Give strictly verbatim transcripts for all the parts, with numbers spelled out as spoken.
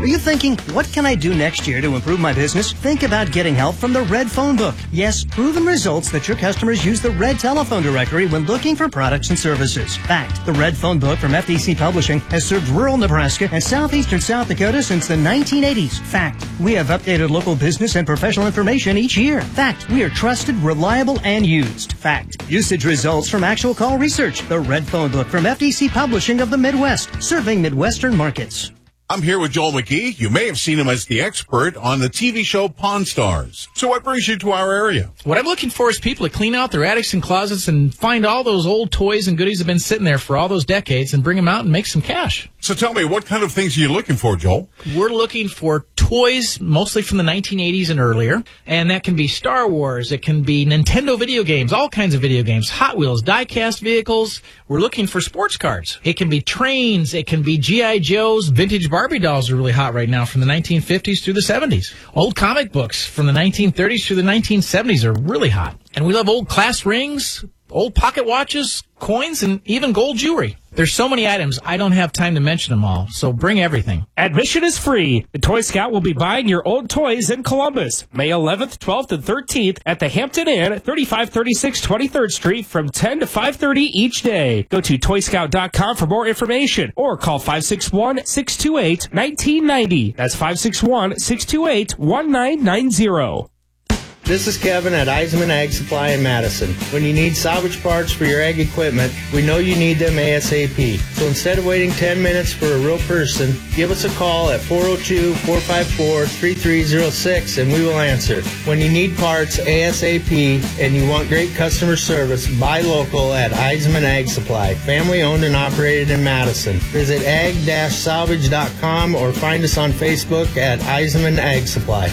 Are you thinking, what can I do next year to improve my business? Think about getting help from the Red Phone Book. Yes, proven results that your customers use the Red Telephone Directory when looking for products and services. Fact, the Red Phone Book from F D C Publishing has served rural Nebraska and southeastern South Dakota since the nineteen eighties. Fact, we have updated local business and professional information each year. Fact, we are trusted, reliable, and used. Fact, usage results from actual call research. The Red Phone Book from F D C Publishing of the Midwest, serving Midwestern markets. I'm here with Joel McGee. You may have seen him as the expert on the T V show Pawn Stars. So what brings you to our area? What I'm looking for is people to clean out their attics and closets and find all those old toys and goodies that have been sitting there for all those decades and bring them out and make some cash. So tell me, what kind of things are you looking for, Joel? We're looking for toys, mostly from the nineteen eighties and earlier, and that can be Star Wars, it can be Nintendo video games, all kinds of video games, Hot Wheels, die-cast vehicles. We're looking for sports cards. It can be trains, it can be G I. Joes, vintage Barbie dolls are really hot right now from the nineteen fifties through the seventies. Old comic books from the nineteen thirties through the nineteen seventies are really hot. And we love old class rings, old pocket watches, coins, and even gold jewelry. There's so many items, I don't have time to mention them all, so bring everything. Admission is free. The Toy Scout will be buying your old toys in Columbus, May eleventh, twelfth, and thirteenth at the Hampton Inn, thirty-five thirty-six twenty-third Street from ten to five thirty each day. Go to toy scout dot com for more information or call five six one, six two eight, one nine nine zero. That's five six one, six two eight, one nine nine zero. This is Kevin at Eisman Ag Supply in Madison. When you need salvage parts for your ag equipment, we know you need them ASAP. So instead of waiting ten minutes for a real person, give us a call at four oh two, four five four, three three oh six and we will answer. When you need parts ASAP and you want great customer service, buy local at Eisman Ag Supply, family owned and operated in Madison. Visit ag dash salvage dot com or find us on Facebook at Eisman Ag Supply.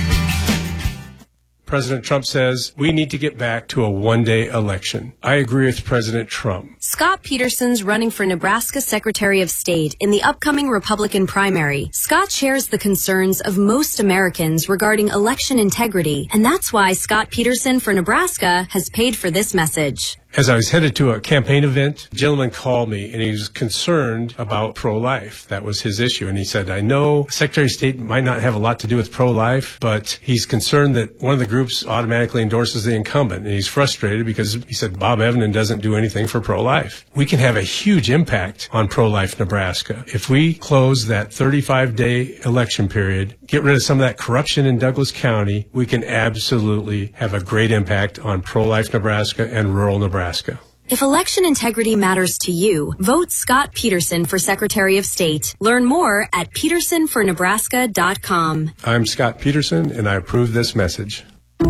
President Trump says we need to get back to a one-day election. I agree with President Trump. Scott Peterson's running for Nebraska Secretary of State in the upcoming Republican primary. Scott shares the concerns of most Americans regarding election integrity, and that's why Scott Peterson for Nebraska has paid for this message. As I was headed to a campaign event, a gentleman called me and he was concerned about pro-life. That was his issue. And he said, I know Secretary of State might not have a lot to do with pro-life, but he's concerned that one of the groups automatically endorses the incumbent. And he's frustrated because he said Bob Evnen doesn't do anything for pro-life. We can have a huge impact on pro-life Nebraska. If we close that thirty-five day election period, get rid of some of that corruption in Douglas County, we can absolutely have a great impact on pro-life Nebraska and rural Nebraska. If election integrity matters to you, vote Scott Peterson for Secretary of State. Learn more at peterson for nebraska dot com. I'm Scott Peterson, and I approve this message.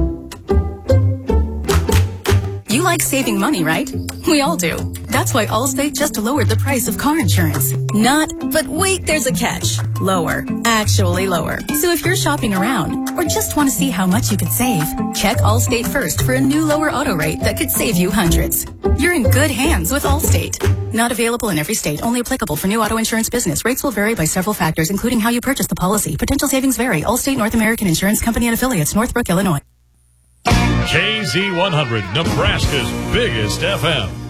You like saving money, right? We all do. That's why Allstate just lowered the price of car insurance. Not, but wait, there's a catch. Lower. Actually lower. So if you're shopping around or just want to see how much you could save, check Allstate first for a new lower auto rate that could save you hundreds. You're in good hands with Allstate. Not available in every state. Only applicable for new auto insurance business. Rates will vary by several factors, including how you purchase the policy. Potential savings vary. Allstate North American Insurance Company and Affiliates, Northbrook, Illinois. K Z one hundred, Nebraska's biggest F M.